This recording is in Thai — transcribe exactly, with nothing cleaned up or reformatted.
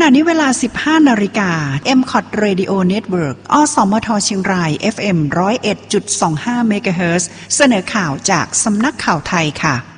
ณะนี้เวลา สิบห้า นาฬิกา เอ็ม ซี โอ ที Radio Network อสมทเชียงราย เอฟ เอ็ม หนึ่งศูนย์เอ็ดจุดสองห้า เมกะเฮิรตซ์ เสนอข่าวจากสำนักข่าวไทยค่ะ